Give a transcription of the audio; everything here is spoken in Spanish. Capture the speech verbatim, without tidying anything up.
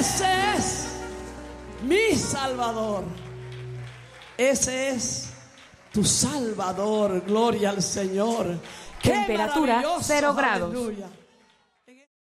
Ese es mi Salvador. Ese es tu Salvador. Gloria al Señor. Qué Temperatura maravilloso. cero grados. Aleluya.